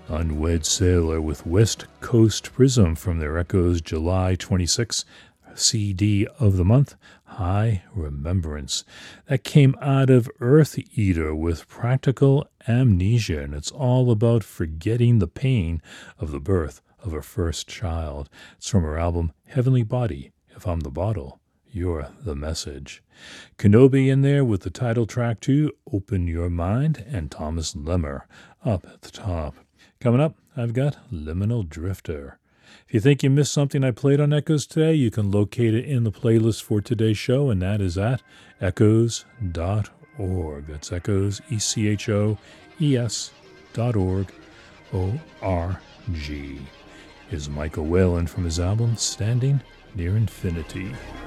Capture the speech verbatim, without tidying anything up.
Unwed Sailor with West Coast Prism from their Echoes July twenty-sixth C D of the month, High Remembrance. That came out of Earth Eater with Practical Amnesia, and it's all about forgetting the pain of the birth of her first child. It's from her album Heavenly Body. If I'm the bottle, you're the message. Kenobi in there with the title track to Open Your Mind, and Thomas Lemmer up at the top. Coming up, I've got Liminal Drifter. If you think you missed something I played on Echoes today, you can locate it in the playlist for today's show, and that is at echoes dot org. That's Echoes, E C H O E S dot org, O R G. Here's Michael Whalen from his album Standing Near Infinity.